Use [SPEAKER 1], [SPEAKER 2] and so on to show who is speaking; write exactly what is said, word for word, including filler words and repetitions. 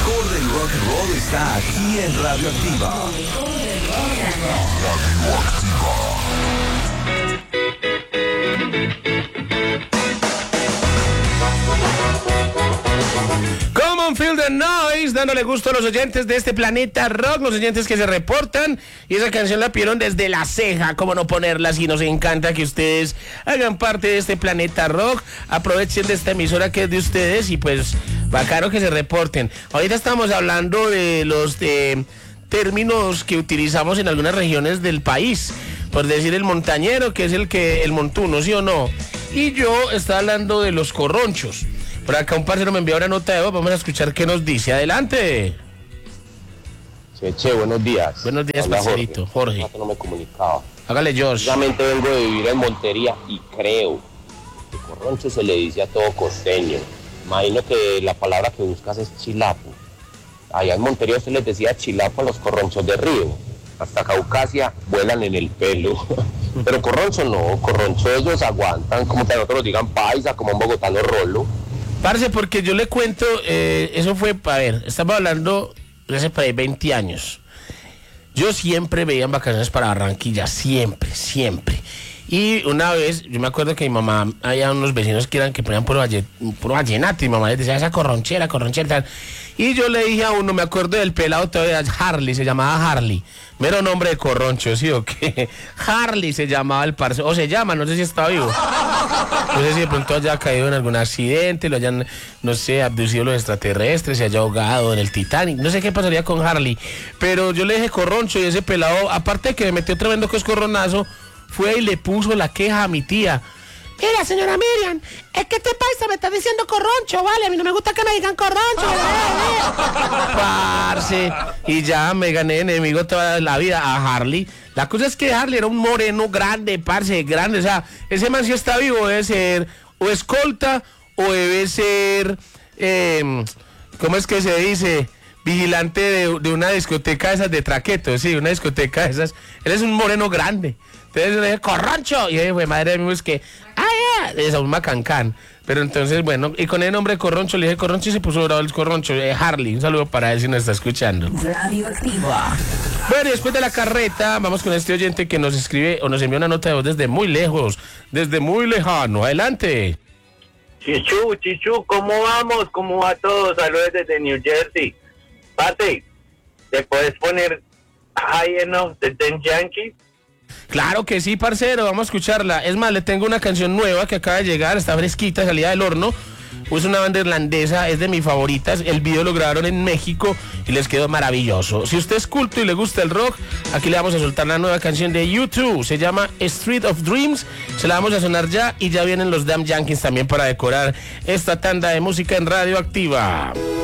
[SPEAKER 1] mejor del rock and roll está aquí en Radioactiva.
[SPEAKER 2] Common Feel the Noise, dándole gusto a los oyentes de este planeta rock, los oyentes que se reportan, y esa canción la pidieron desde la ceja, cómo no ponerla, si nos encanta que ustedes hagan parte de este planeta rock, aprovechen de esta emisora que es de ustedes, y pues bacano que se reporten. Ahorita estamos hablando de los de términos que utilizamos en algunas regiones del país, por decir el montañero, que es el que el montuno, ¿sí o no? Y yo estaba hablando de los corronchos. Por acá un parcero me envió una nota de voz, vamos a escuchar qué nos dice. Adelante.
[SPEAKER 3] Cheche, buenos días.
[SPEAKER 2] Buenos días,
[SPEAKER 3] Hola,
[SPEAKER 2] parcerito. Jorge.
[SPEAKER 3] Jorge. No me comunicaba.
[SPEAKER 2] Hágale, George.
[SPEAKER 3] Precisamente vengo de vivir en Montería y creo que corroncho se le dice a todo costeño. Imagino que la palabra que buscas es chilapo. Allá en Montería usted les decía chilapo a los corronchos de río. Hasta Caucasia vuelan en el pelo. Pero corroncho no, corroncho ellos aguantan, como que a nosotros digan paisa, como en bogotano rolo.
[SPEAKER 2] Parce, porque yo le cuento, eh, eso fue, a ver, estamos hablando de hace para ahí veinte años. Yo siempre veía en vacaciones para Barranquilla, siempre, siempre. Y una vez, yo me acuerdo que mi mamá, había unos vecinos que eran que ponían puro, valle, puro vallenato, y mi mamá les decía, esa corronchera, corronchera, tal. Y yo le dije a uno, me acuerdo del pelado todavía, Harley, se llamaba Harley. Mero nombre de corroncho, ¿sí o qué? Harley se llamaba el parce, o se llama, no sé si está vivo. No sé si de pronto haya caído en algún accidente, lo hayan, no sé, abducido los extraterrestres, se haya ahogado en el Titanic, no sé qué pasaría con Harley. Pero yo le dije corroncho y ese pelado, aparte de que me metió tremendo coscorronazo, fue y le puso la queja a mi tía. Mira, señora Miriam, es que este paisa me está diciendo corroncho, vale, a mí no me gusta que me digan corroncho. Parce, y ya me gané enemigo toda la vida a Harley. La cosa es que Harley era un moreno grande, parce, grande, o sea, ese man si está vivo debe ser o escolta o debe ser, eh, ¿cómo es que se dice? Vigilante de, de una discoteca de esas de Traqueto, sí, una discoteca de esas. Él es un moreno grande. Entonces le dije, corroncho. Y dije, madre mía, es que, ay, es un macancán. Pero entonces, bueno, y con el nombre corroncho, le dije corroncho y se puso bravo el corroncho. Eh, Harley, un saludo para él si nos está escuchando.
[SPEAKER 4] Radioactiva.
[SPEAKER 2] Bueno, y después de la carreta, vamos con este oyente que nos escribe o nos envió una nota de voz desde muy lejos, desde muy lejano. Adelante.
[SPEAKER 5] Chichu, Chichu, ¿cómo vamos? ¿Cómo va todo? Saludos desde New Jersey. Pate, ¿te puedes poner High Enough de Ten Yankees?
[SPEAKER 2] Claro que sí, parcero, vamos a escucharla. Es más, le tengo una canción nueva que acaba de llegar, está fresquita, salida del horno. Es una banda irlandesa, es de mis favoritas. El video lo grabaron en México y les quedó maravilloso. Si usted es culto y le gusta el rock, aquí le vamos a soltar la nueva canción de U dos. Se llama Street of Dreams. Se la vamos a sonar ya y ya vienen los Damn Yankees también para decorar esta tanda de música en Radioactiva.